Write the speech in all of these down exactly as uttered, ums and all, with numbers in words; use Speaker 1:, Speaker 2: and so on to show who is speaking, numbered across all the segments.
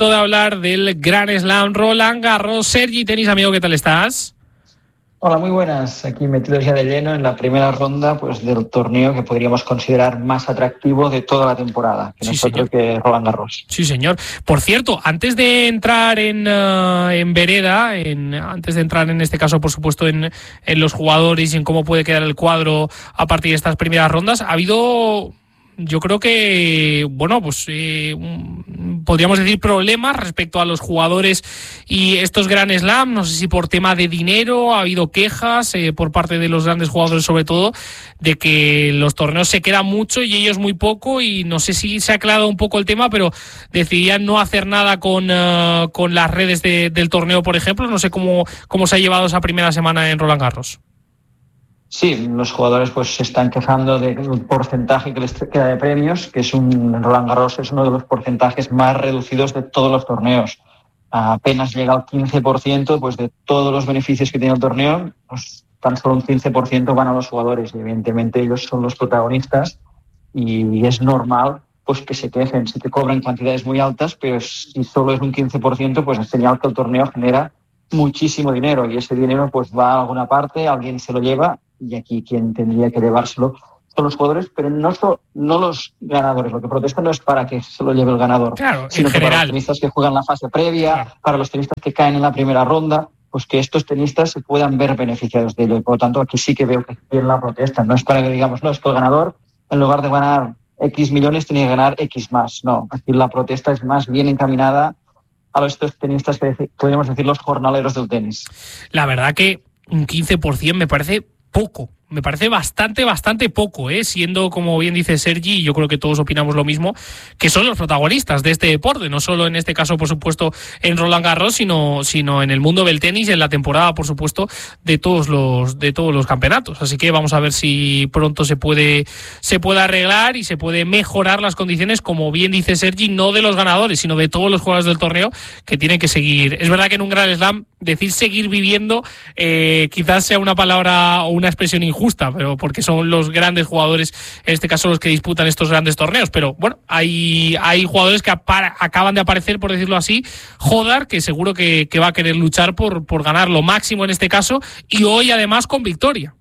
Speaker 1: De hablar del Grand Slam Roland Garros. Sergi, tenis amigo, ¿qué tal estás?
Speaker 2: Hola, muy buenas. Aquí metidos ya de lleno en la primera ronda pues del torneo que podríamos considerar más atractivo de toda la temporada, que
Speaker 1: sí,
Speaker 2: nosotros
Speaker 1: señor.
Speaker 2: que Roland Garros.
Speaker 1: Sí, señor. Por cierto, antes de entrar en, uh, en vereda, en, antes de entrar en este caso, por supuesto, en, en los jugadores y en cómo puede quedar el cuadro a partir de estas primeras rondas, ha habido... Yo creo que, bueno, pues eh, podríamos decir problemas respecto a los jugadores y estos Grand Slam. No sé si por tema de dinero ha habido quejas eh, por parte de los grandes jugadores, sobre todo, de que los torneos se quedan mucho y ellos muy poco. Y no sé si se ha aclarado un poco el tema, pero decidían no hacer nada con, uh, con las redes de, del torneo, por ejemplo. No sé cómo, cómo se ha llevado esa primera semana en Roland Garros.
Speaker 2: Sí, los jugadores pues se están quejando del porcentaje que les queda de premios, que es un Roland Garros es uno de los porcentajes más reducidos de todos los torneos. Apenas llega al quince por ciento pues de todos los beneficios que tiene el torneo, pues tan solo un quince por ciento van a los jugadores y evidentemente ellos son los protagonistas y es normal pues que se quejen, si te cobran cantidades muy altas, pero si solo es un quince por ciento pues es señal que el torneo genera muchísimo dinero y ese dinero pues va a alguna parte, alguien se lo lleva y aquí quien tendría que llevárselo son los jugadores, pero no, so, no los ganadores. Lo que protestan no es para que se lo lleve el ganador,
Speaker 1: claro,
Speaker 2: sino que para los tenistas que juegan la fase previa, claro. Para los tenistas que caen en la primera ronda, pues que estos tenistas se puedan ver beneficiados de ello. Y por lo tanto, aquí sí que veo que tienen la protesta. No es para que digamos, no, es que el ganador, en lugar de ganar X millones, tiene que ganar X más. No, aquí la protesta es más bien encaminada a estos tenistas que podríamos decir los jornaleros del tenis.
Speaker 1: La verdad que un quince por ciento me parece poco, me parece bastante, bastante poco, ¿eh? Siendo, como bien dice Sergi, y yo creo que todos opinamos lo mismo, que son los protagonistas de este deporte, no solo en este caso, por supuesto, en Roland Garros, sino, sino en el mundo del tenis y en la temporada, por supuesto, de todos los, de todos los campeonatos. Así que vamos a ver si pronto se puede, se puede arreglar y se puede mejorar las condiciones, como bien dice Sergi, no de los ganadores, sino de todos los jugadores del torneo que tienen que seguir. Es verdad que en un Grand Slam decir seguir viviendo eh, quizás sea una palabra o una expresión injusta, justa, pero porque son los grandes jugadores, en este caso los que disputan estos grandes torneos, pero bueno, hay, hay jugadores que apara, acaban de aparecer, por decirlo así, Hodar, que seguro que, que va a querer luchar por, por ganar lo máximo en este caso, y hoy además con victoria.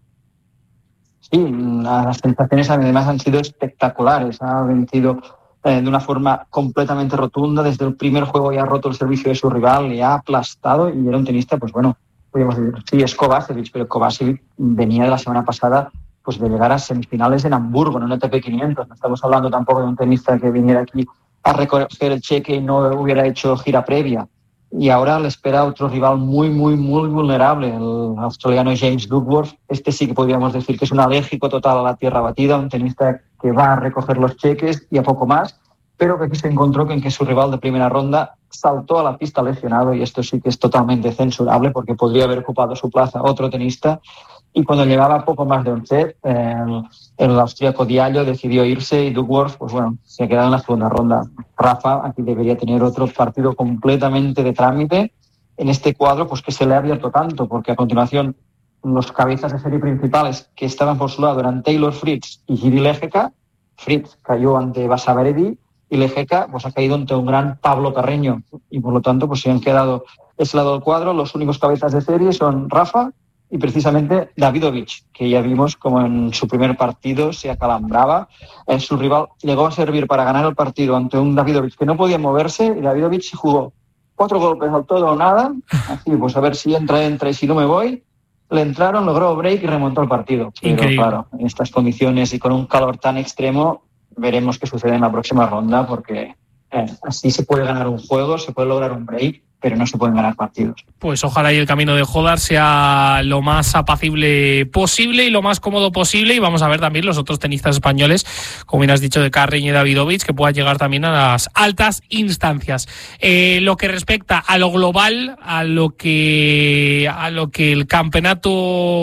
Speaker 2: Sí, las sensaciones además han sido espectaculares, ha vencido eh, de una forma completamente rotunda, desde el primer juego ya ha roto el servicio de su rival, le ha aplastado y era un tenista, pues bueno, podríamos decir, sí, es Kovacevic, pero Kovacevic venía de la semana pasada pues de llegar a semifinales en Hamburgo, en un A T P quinientos. No estamos hablando tampoco de un tenista que viniera aquí a recoger el cheque y no hubiera hecho gira previa. Y ahora le espera otro rival muy, muy, muy vulnerable, el australiano James Duckworth. Este sí que podríamos decir que es un alérgico total a la tierra batida, un tenista que va a recoger los cheques y a poco más, pero que aquí se encontró con que su rival de primera ronda saltó a la pista lesionado y esto sí que es totalmente censurable porque podría haber ocupado su plaza otro tenista y cuando llevaba poco más de un set el, el austríaco Diallo decidió irse y Duckworth pues bueno, se ha quedado en la segunda ronda. Rafa aquí debería tener otro partido completamente de trámite en este cuadro pues que se le ha abierto tanto porque a continuación los cabezas de serie principales que estaban por su lado eran Taylor Fritz y Giri Lehecka. Fritz cayó ante Basaberedi y Lehecka pues ha caído ante un gran Pablo Carreño y por lo tanto pues se han quedado ese lado del cuadro. Los únicos cabezas de serie son Rafa y precisamente Davidovich, que ya vimos como en su primer partido se acalambraba. Eh, su rival llegó a servir para ganar el partido ante un Davidovich que no podía moverse y Davidovich se jugó cuatro golpes al todo o nada, así pues a ver si entra, entra y si no me voy. Le entraron, logró break y remontó el partido. Pero increíble. Claro, en estas condiciones y con un calor tan extremo veremos qué sucede en la próxima ronda porque eh, así se puede ganar un juego, se puede lograr un break, pero no se pueden ganar partidos.
Speaker 1: Pues ojalá y el camino de Hodar sea lo más apacible posible y lo más cómodo posible y vamos a ver también los otros tenistas españoles, como bien has dicho, de Carreño y Davidovich, que puedan llegar también a las altas instancias. Eh, lo que respecta a lo global, a lo que a lo que el campeonato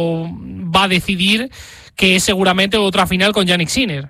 Speaker 1: va a decidir, que es seguramente otra final con Jannik Sinner.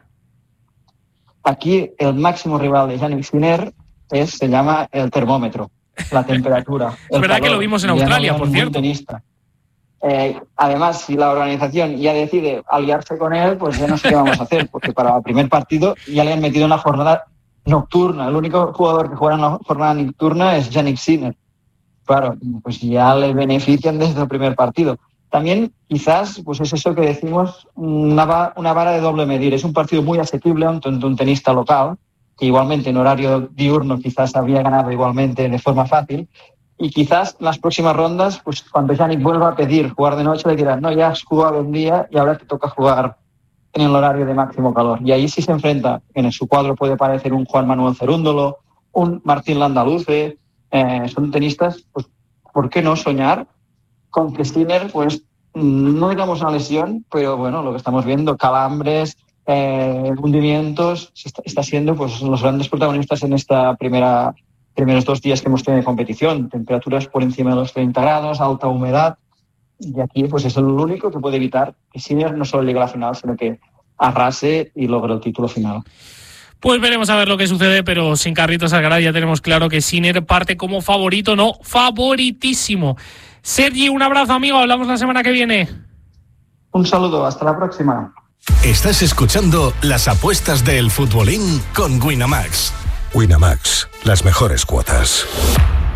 Speaker 2: Aquí el máximo rival de Jannik Sinner es, se llama el termómetro. La temperatura.
Speaker 1: Es verdad calor, que lo vimos en Australia, por cierto.
Speaker 2: Tenista. Eh, además, si la organización ya decide aliarse con él, pues ya no sé qué vamos a hacer, porque para el primer partido ya le han metido una jornada nocturna. El único jugador que juega en la jornada nocturna es Jannik Sinner. Claro, pues ya le benefician desde el primer partido. También quizás pues es eso que decimos, una, va, una vara de doble medir. Es un partido muy asequible ante un, un tenista local, que igualmente en horario diurno quizás habría ganado igualmente de forma fácil. Y quizás en las próximas rondas, pues cuando Jannik vuelva a pedir jugar de noche, le dirán, no, ya has jugado un día y ahora te toca jugar en el horario de máximo calor. Y ahí sí se enfrenta, en su cuadro puede parecer un Juan Manuel Cerúndolo, un Martín Landaluce, eh, son tenistas, pues ¿por qué no soñar con que Sinner, pues no digamos una lesión, pero bueno, lo que estamos viendo, calambres, eh, hundimientos, está, está siendo pues los grandes protagonistas en esta primera primeros dos días que hemos tenido de competición, temperaturas por encima de los treinta grados, alta humedad, y aquí pues es el único que puede evitar que Sinner no solo llegue a la final, sino que arrase y logre el título final.
Speaker 1: Pues veremos a ver lo que sucede, pero sin Carlitos Alcaraz ya tenemos claro que Sinner parte como favorito, no, favoritísimo. Sergi, un abrazo, amigo, hablamos la semana que viene.
Speaker 2: Un saludo, hasta la próxima.
Speaker 3: Estás escuchando las apuestas del futbolín con Winamax.
Speaker 4: Winamax, las mejores cuotas.